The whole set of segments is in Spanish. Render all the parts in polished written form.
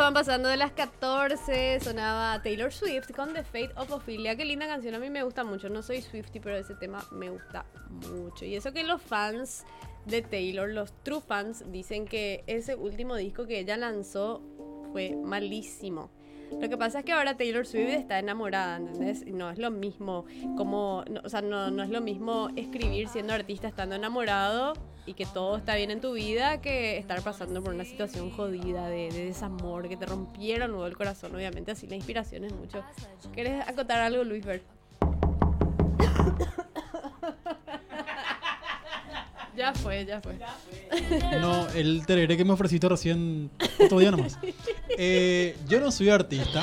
van pasando de las 14, sonaba Taylor Swift con The Fate of Ophelia. Qué linda canción, a mí me gusta mucho. No soy Swiftie, pero ese tema me gusta mucho. Y eso que los fans de Taylor, los true fans, dicen que ese último disco que ella lanzó fue malísimo. Lo que pasa es que ahora Taylor Swift está enamorada, ¿entendés? Y no es lo mismo no es lo mismo escribir siendo artista estando enamorado y que todo está bien en tu vida que estar pasando por una situación jodida de desamor, que te rompieron luego el corazón. Obviamente así la inspiración es mucho. ¿Querés acotar algo, Luis Bert? Ya fue. No, el tereré que me ofreciste recién otro día nomás. Yo no soy artista.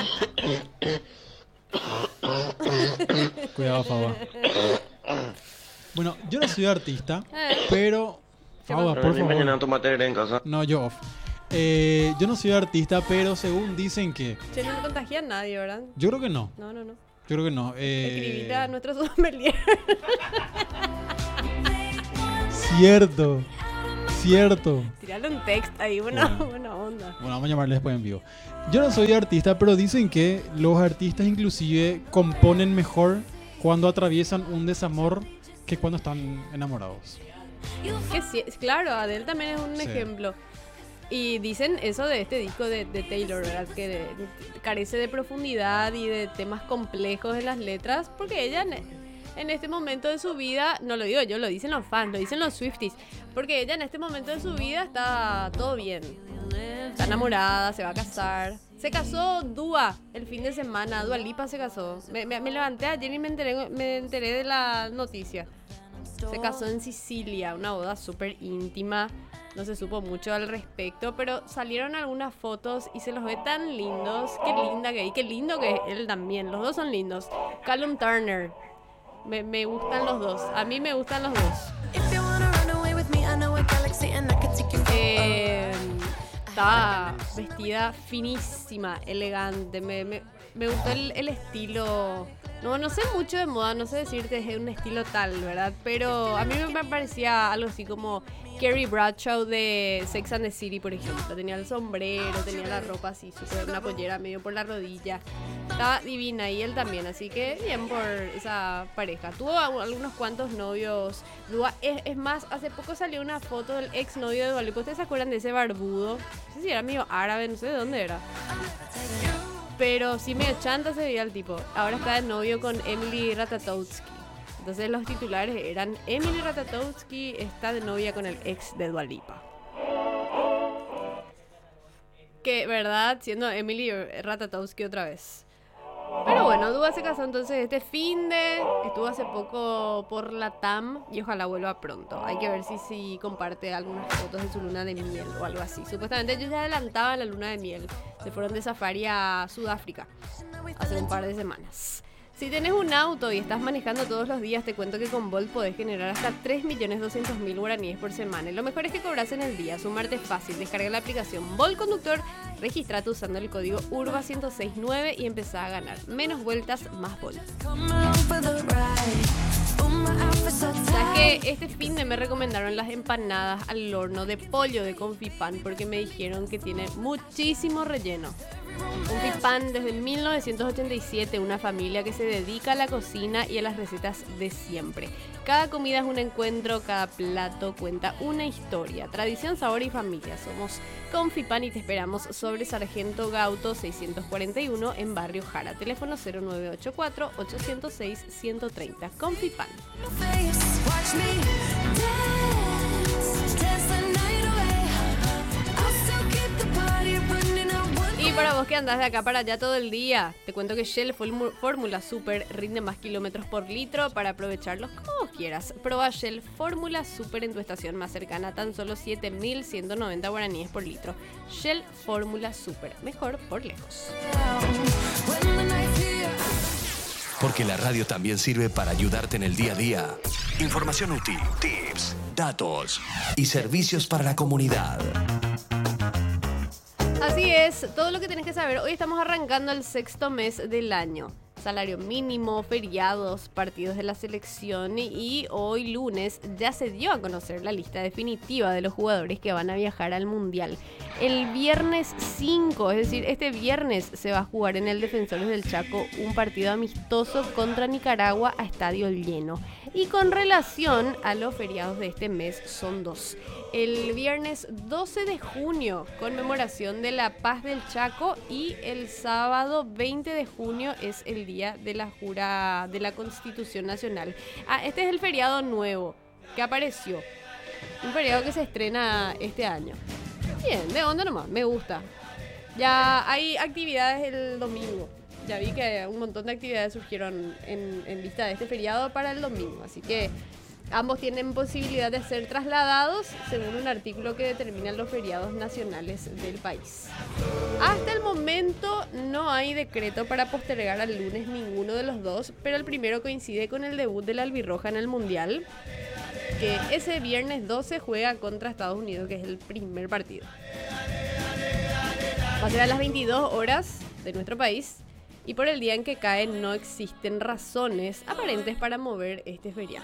Cuidado, Faba. Bueno, yo no soy artista, pero... Faba, por favor. Mañana toma tereré en casa. No, yo off. Yo no soy artista, pero según dicen que... Che, no le contagia a nadie, ¿verdad? Yo creo que no. No. Yo creo que no. Escribirle a nuestro sommelier. Cierto. Tirarle un text ahí, buena onda. Bueno, vamos a llamarle después en vivo. Yo no soy artista, pero dicen que los artistas inclusive componen mejor cuando atraviesan un desamor que cuando están enamorados. Que sí, claro, Adele también es un ejemplo. Y dicen eso de este disco de Taylor, ¿verdad? Que carece de profundidad y de temas complejos en las letras, porque ella en este momento de su vida, no lo digo yo, lo dicen los fans, lo dicen los Swifties, porque ella en este momento de su vida está todo bien. Está enamorada, se va a casar. Se casó Dua el fin de semana, Dua Lipa se casó. Me levanté ayer y me enteré de la noticia. Se casó en Sicilia, una boda súper íntima. No se supo mucho al respecto, pero salieron algunas fotos y se los ve tan lindos. Qué linda que hay, qué lindo que es él también. Los dos son lindos. Callum Turner. Me gustan los dos. A mí me gustan los dos. Estaba vestida finísima, elegante. Me gustó el estilo. No sé mucho de moda, no sé decirte es un estilo tal, ¿verdad? Pero a mí me parecía algo así como Carrie Bradshaw de Sex and the City, por ejemplo. Tenía el sombrero, tenía la ropa así, una pollera medio por la rodilla. Estaba divina y él también, así que bien por esa pareja. Tuvo algunos cuantos novios. Es más, hace poco salió una foto del ex novio de Dua Lipa. ¿Ustedes se acuerdan de ese barbudo? No sé si era medio árabe, no sé de dónde era. Pero sí medio chanta se veía el tipo. Ahora está de novio con Emily Ratajkowski. Entonces los titulares eran: Emily Ratajkowski está de novia con el ex de Dua Lipa. Que, ¿verdad? Siendo Emily Ratajkowski otra vez. Pero bueno, Dua se casó entonces este finde. Estuvo hace poco por la TAM y ojalá vuelva pronto. Hay que ver si comparte algunas fotos de su luna de miel o algo así. Supuestamente ellos ya adelantaban la luna de miel. Se fueron de safari a Sudáfrica hace un par de semanas. Si tenés un auto y estás manejando todos los días, te cuento que con Bolt podés generar hasta 3.200.000 guaraníes por semana. Y lo mejor es que cobras en el día. Sumarte es fácil. Descarga la aplicación Bolt Conductor, registrate usando el código URBA1069 y empezá a ganar. Menos vueltas, más Bolt. ¿Sabes que este fin de me recomendaron las empanadas al horno de pollo de Confipan? Porque me dijeron que tiene muchísimo relleno. Confipan desde 1987, una familia que se dedica a la cocina y a las recetas de siempre. Cada comida es un encuentro, cada plato cuenta una historia. Tradición, sabor y familia. Somos Confipan y te esperamos sobre Sargento Gauto 641 en Barrio Jara. Teléfono 0984-806-130. Confipan. Y para vos que andás de acá para allá todo el día, te cuento que Shell Fórmula Super rinde más kilómetros por litro para aprovecharlos como vos quieras. Proba Shell Fórmula Super en tu estación más cercana, tan solo 7.190 guaraníes por litro. Shell Fórmula Super, mejor por lejos. Porque la radio también sirve para ayudarte en el día a día. Información útil, tips, datos y servicios para la comunidad. Así es, todo lo que tenés que saber. Hoy estamos arrancando el 6º mes del año. salario mínimo, feriados, partidos de la selección y hoy lunes ya se dio a conocer la lista definitiva de los jugadores que van a viajar al Mundial. El viernes 5, es decir, este viernes se va a jugar en el Defensores del Chaco un partido amistoso contra Nicaragua a estadio lleno. Y con relación a los feriados de este mes son dos. El viernes 12 de junio, conmemoración de la paz del Chaco, y el sábado 20 de junio es el día de la jura de la Constitución Nacional. Este es el feriado nuevo que apareció. Un feriado que se estrena este año. Bien, de onda nomás, me gusta. Ya hay actividades el domingo. Ya vi que un montón de actividades surgieron en vista de este feriado para el domingo. Así que ambos tienen posibilidad de ser trasladados según un artículo que determina los feriados nacionales del país. Hasta el momento no hay decreto para postergar al lunes ninguno de los dos, pero el primero coincide con el debut de la albirroja en el Mundial, que ese viernes 12 juega contra Estados Unidos, que es el primer partido. Va a ser a las 22 horas de nuestro país. Y por el día en que cae no existen razones aparentes para mover este feriado.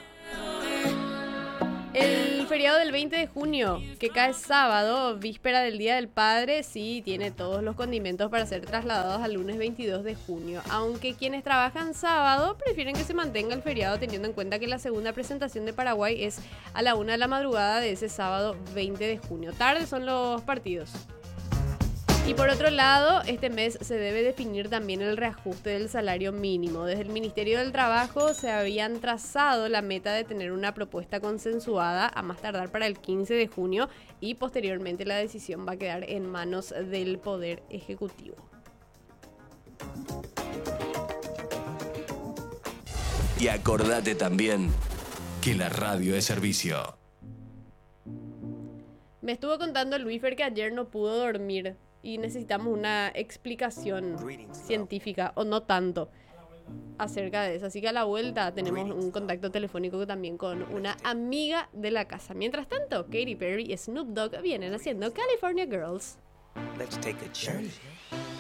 El feriado del 20 de junio, que cae sábado, víspera del Día del Padre, sí tiene todos los condimentos para ser trasladados al lunes 22 de junio. Aunque quienes trabajan sábado prefieren que se mantenga el feriado, teniendo en cuenta que la segunda presentación de Paraguay es a la 1 de la madrugada de ese sábado 20 de junio. Tarde son los partidos. Y por otro lado, este mes se debe definir también el reajuste del salario mínimo. Desde el Ministerio del Trabajo se habían trazado la meta de tener una propuesta consensuada a más tardar para el 15 de junio y posteriormente la decisión va a quedar en manos del Poder Ejecutivo. Y acordate también que la radio es servicio. Me estuvo contando Luisfer que ayer no pudo dormir. Y necesitamos una explicación científica, o no tanto, acerca de eso. Así que a la vuelta tenemos un contacto telefónico también con una amiga de la casa. Mientras tanto, Katy Perry y Snoop Dogg vienen haciendo California Girls. Let's take a journey.